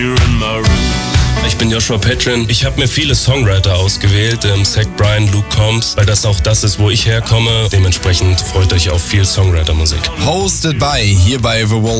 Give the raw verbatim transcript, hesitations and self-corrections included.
Ich bin Joshua Petrin. Ich habe mir viele Songwriter ausgewählt, ähm, Zach Bryan, Luke Combs, weil das auch das ist, wo ich herkomme. Dementsprechend freut euch auf viel Songwriter-Musik. Hosted by hier bei The Wall